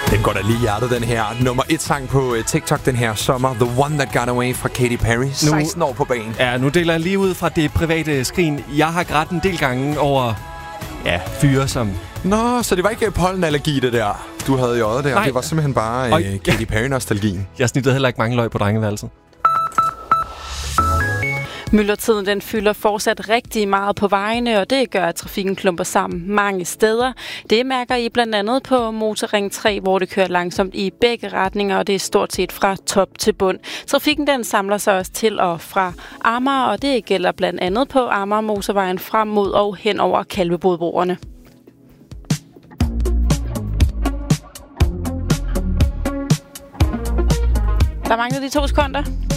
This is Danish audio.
Den går da lige i hjertet, den her. Nummer 1 sang på TikTok den her sommer. The One That Got Away fra Katy Perry. 16 år på banen. Ja, nu deler jeg lige ud fra det private skrin. Jeg har grædt en del gange over fyre som... Nå, så det var ikke pollenallergi, det der, du havde i øjet der. Nej. Det var simpelthen bare Katy Perry-nostalgien. Jeg snittede heller ikke mange løg på drengeværelset. Myldretiden den fylder fortsat rigtig meget på vejene, og det gør, at trafikken klumper sammen mange steder. Det mærker I blandt andet på Motorring 3, hvor det kører langsomt i begge retninger, og det er stort set fra top til bund. Trafikken den samler sig også til og fra Amager, og det gælder blandt andet på Amager Motorvejen frem mod og hen over Kalvebodbroerne. Der mangler de 2 sekunder.